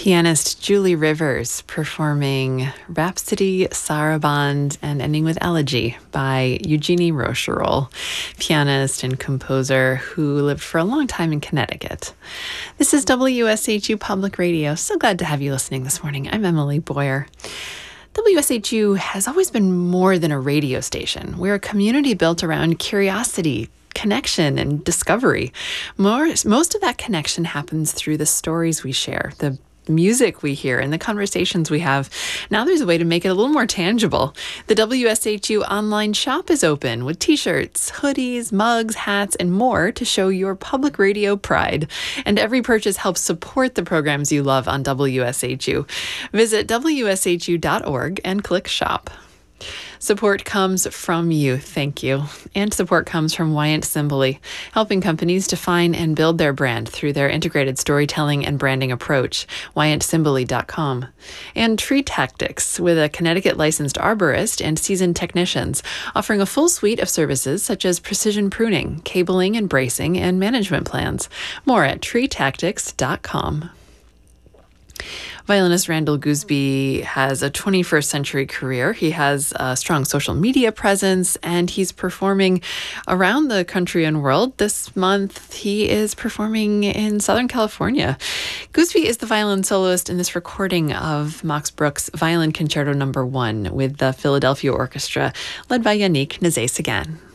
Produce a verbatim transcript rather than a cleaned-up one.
Pianist Julie Rivers performing Rhapsody, Sarabande, and ending with Elegy by Eugenie Rocherol, pianist and composer who lived for a long time in Connecticut. This is W S H U Public Radio. So glad to have you listening this morning. I'm Emily Boyer. W S H U has always been more than a radio station. We're a community built around curiosity, connection, and discovery. More, most of that connection happens through the stories we share, the music we hear, and the conversations we have. Now there's a way to make it a little more tangible. The W S H U online shop is open with t-shirts, hoodies, mugs, hats, and more to show your public radio pride. And every purchase helps support the programs you love on W S H U. Visit W S H U dot org and click shop. Support comes from you. Thank you. And support comes from Wyant Simboli, helping companies define and build their brand through their integrated storytelling and branding approach, wyant simboli dot com. And Tree Tactics, with a Connecticut licensed arborist and seasoned technicians, offering a full suite of services such as precision pruning, cabling and bracing, and management plans. More at tree tactics dot com. Violinist Randall Gooseby has a twenty-first century career. He has a strong social media presence, and he's performing around the country and world. This month, he is performing in Southern California. Gooseby is the violin soloist in this recording of Max Bruch's Violin Concerto Number One with the Philadelphia Orchestra, led by Yannick Nézet-Séguin.